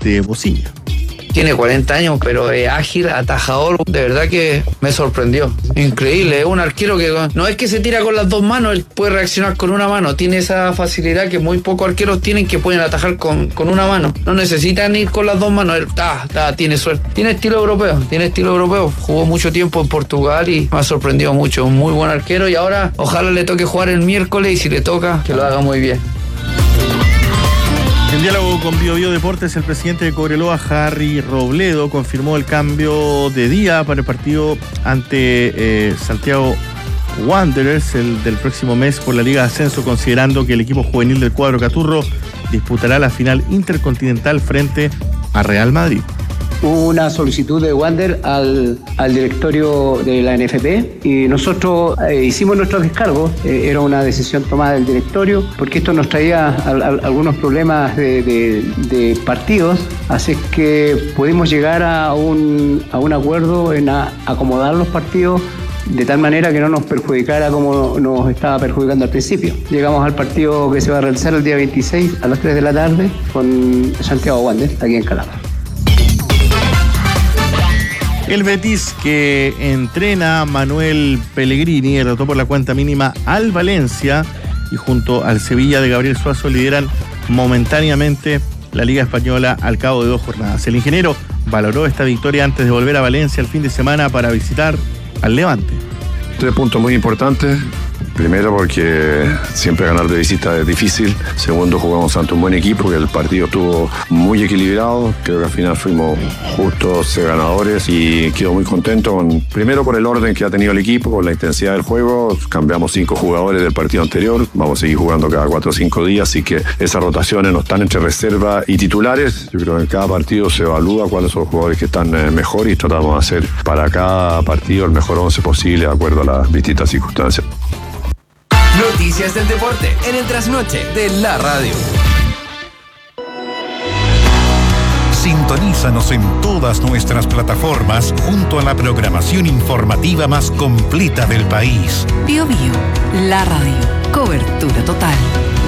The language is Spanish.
de Bocilla. Tiene 40 años, pero es ágil, atajador. De verdad que me sorprendió. Increíble. Es un arquero que no es que se tira con las dos manos, él puede reaccionar con una mano. Tiene esa facilidad que muy pocos arqueros tienen, que pueden atajar con una mano. No necesitan ir con las dos manos. Él tiene suerte. Tiene estilo europeo. Jugó mucho tiempo en Portugal y me ha sorprendido mucho. Un muy buen arquero y ahora ojalá le toque jugar el miércoles y si le toca, que lo haga muy bien. En diálogo con BioBio Deportes, el presidente de Cobreloa, Harry Robledo, confirmó el cambio de día para el partido ante Santiago Wanderers del próximo mes por la Liga de Ascenso, considerando que el equipo juvenil del cuadro Caturro disputará la final intercontinental frente a Real Madrid. Hubo una solicitud de Wander al directorio de la NFP y nosotros hicimos nuestro descargo. Era una decisión tomada del directorio porque esto nos traía algunos problemas de partidos, así que pudimos llegar a un acuerdo en acomodar los partidos de tal manera que no nos perjudicara como nos estaba perjudicando al principio. Llegamos al partido que se va a realizar el día 26 a las 3 de la tarde con Santiago Wanderers aquí en Calama. El Betis, que entrena a Manuel Pellegrini, derrotó por la cuenta mínima al Valencia y junto al Sevilla de Gabriel Suazo lideran momentáneamente la Liga Española al cabo de 2 jornadas. El ingeniero valoró esta victoria antes de volver a Valencia el fin de semana para visitar al Levante. 3 puntos muy importantes. Primero, porque siempre ganar de visita es difícil. Segundo, jugamos ante un buen equipo, que el partido estuvo muy equilibrado. Creo que al final fuimos justos ganadores y quedo muy contento primero por el orden que ha tenido el equipo, por la intensidad del juego. Cambiamos 5 jugadores del partido anterior. Vamos a seguir jugando cada 4 o 5 días, así que esas rotaciones no están entre reserva y titulares. Yo creo que en cada partido se evalúa cuáles son los jugadores que están mejor y tratamos de hacer para cada partido el mejor 11 posible de acuerdo a las distintas circunstancias. Noticias del deporte en el trasnoche de la radio. Sintonízanos en todas nuestras plataformas junto a la programación informativa más completa del país. BioBio, la radio. Cobertura total.